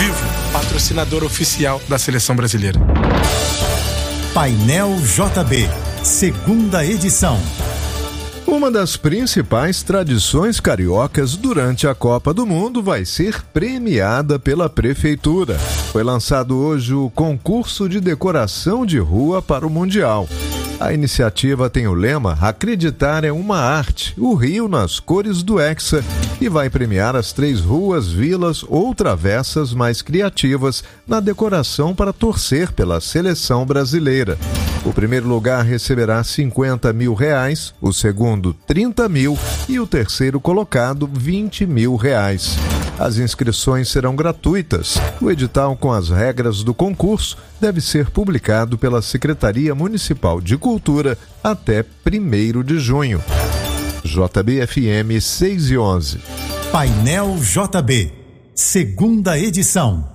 Vivo, patrocinador oficial da Seleção Brasileira. Painel JB, segunda edição. Uma das principais tradições cariocas durante a Copa do Mundo vai ser premiada pela Prefeitura. Foi lançado hoje o concurso de decoração de rua para o Mundial. A iniciativa tem o lema Acreditar é uma arte, o Rio nas cores do Hexa, e vai premiar as 3 ruas, vilas ou travessas mais criativas na decoração para torcer pela seleção brasileira. O primeiro lugar receberá R$50 mil, o segundo 30 mil e o terceiro colocado R$20 mil. As inscrições serão gratuitas. O edital com as regras do concurso deve ser publicado pela Secretaria Municipal de Cultura até 1º de junho. JB-FM 6 e 11. Painel JB, segunda edição.